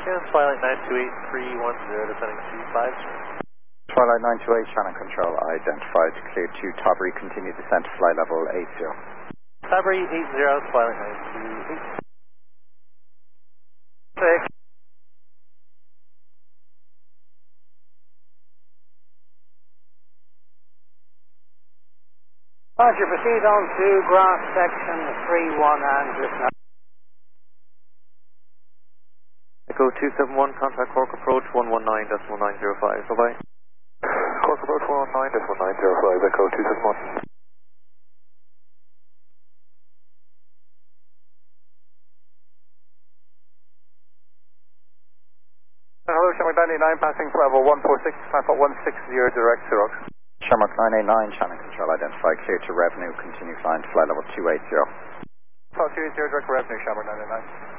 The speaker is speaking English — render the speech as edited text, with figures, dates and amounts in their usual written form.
Yeah, Twilight 928-310, descending 25. Twilight 928, Shannon Control, identified, cleared to Todbury, continue descent to fly level 80. Todbury 80, Twilight 928. 6. Roger, proceed on to grass section 31 Andrews. Echo 271, contact Cork approach 119.905, bye-bye. Cork approach 119.905, Echo 271. Hello, Shamrock 99, passing level 146, transport 160, direct Xerox. Shamrock 989, Shannon Control, identified, cleared to revenue, continue flying to fly level 280. Call 280, direct revenue, Shamrock 99.